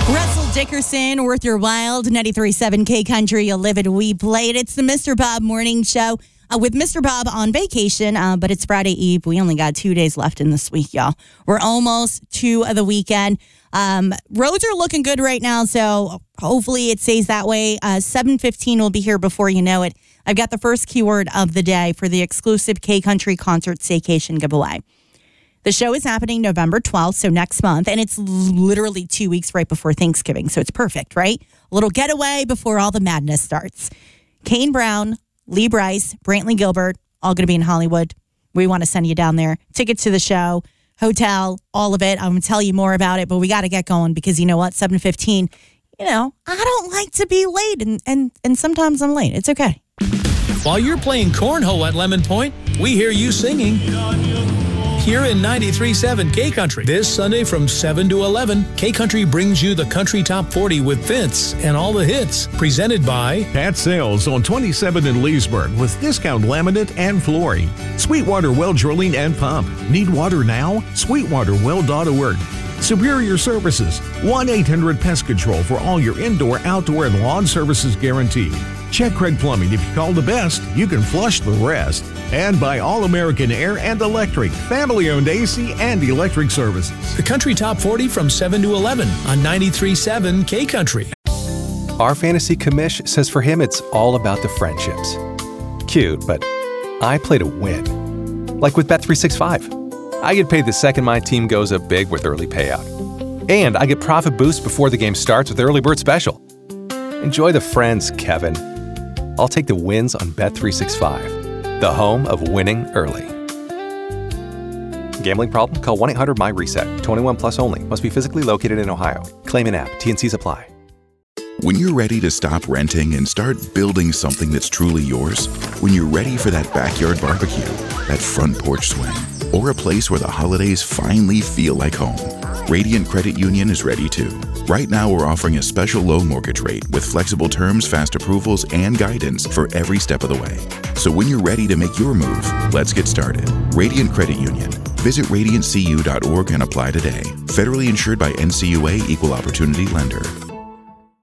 Russell Dickerson, Worth Your Wild, 93.7 K Country, You Live It, We Play It. It's the Mr. Bob Morning Show with Mr. Bob on vacation, but it's Friday Eve. We only got 2 days left in this week, y'all. We're almost to the weekend. Roads are looking good right now, so hopefully it stays that way. 7:15 will be here before you know it. I've got the first keyword of the day for the exclusive K Country Concert Staycation giveaway. The show is happening November 12th, so next month, and it's literally 2 weeks right before Thanksgiving, so it's perfect, right? A little getaway before all the madness starts. Kane Brown, Lee Brice, Brantley Gilbert, all going to be in Hollywood. We want to send you down there. Tickets to the show, hotel, all of it. I'm going to tell you more about it, but we got to get going because you know what? 7:15, I don't like to be late, and sometimes I'm late. It's okay. While you're playing cornhole at Lemon Point, we hear you singing here in 93.7 K Country. This Sunday from 7 to 11, K Country brings you the Country Top 40 with Vince and all the hits. Presented by Pat Sales on 27 in Leesburg with discount laminate and flooring. Sweetwater Well Drilling and Pump. Need water now? SweetwaterWell.org. Superior Services. 1-800-PEST Control for all your indoor, outdoor, and lawn services guaranteed. Check Craig Plumbing. If you call the best, you can flush the rest. And by All American Air and Electric, family-owned AC and electric services. the Country Top 40 from 7 to 11 on 93.7 K Country. Our fantasy commish says for him it's all about the friendships. Cute, but I play to win. Like with Bet365. I get paid the second my team goes up big with early payout. And I get profit boost before the game starts with Early Bird Special. Enjoy the friends, Kevin. I'll take the wins on Bet365, the home of winning early. Gambling problem? Call 1-800-MY-RESET. 21 plus only. Must be physically located in Ohio. Claim in app. T&Cs apply. When you're ready to stop renting and start building something that's truly yours, when you're ready for that backyard barbecue, that front porch swing, or a place where the holidays finally feel like home, Radiant Credit Union is ready too. Right now, we're offering a special low mortgage rate with flexible terms, fast approvals, and guidance for every step of the way. So when you're ready to make your move, let's get started. Radiant Credit Union. Visit radiantcu.org and apply today. Federally insured by NCUA Equal Opportunity Lender.